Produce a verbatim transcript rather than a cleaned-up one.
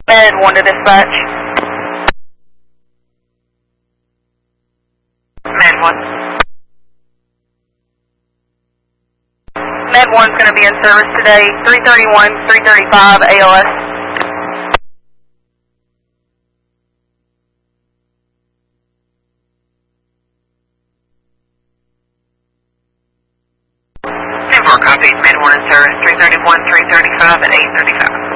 Med one to dispatch. Med one. Med one's going to be in service today, three thirty-one, three thirty-five A L S. ten four copies, Med one in service, three thirty-one, three thirty-five, and eight thirty-five.